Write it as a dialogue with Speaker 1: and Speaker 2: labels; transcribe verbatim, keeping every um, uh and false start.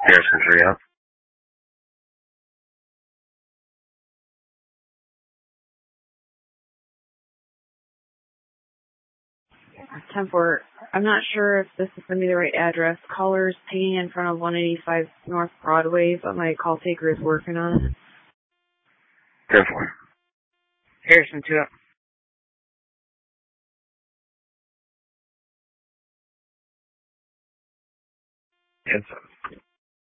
Speaker 1: Harrison three up.
Speaker 2: ten four. I'm not sure if this is going to be the right address. Caller's pinging in front of one eighty-five North Broadway, but my call taker is working on it.
Speaker 1: ten four.
Speaker 2: Harrison two up.
Speaker 1: ten seven.